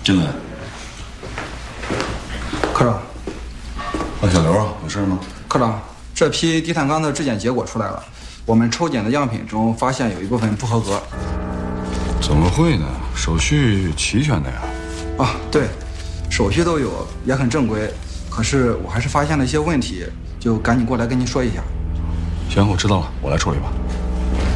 进来。 科长。 小刘啊，有事吗？ 科长，这批低碳钢的质检结果出来了，我们抽检的样品中发现有一部分不合格。 怎么会呢？手续齐全的呀。 啊，对，手续都有，也很正规。可是我还是发现了一些问题，就赶紧过来跟您说一下。 行，我知道了，我来处理吧。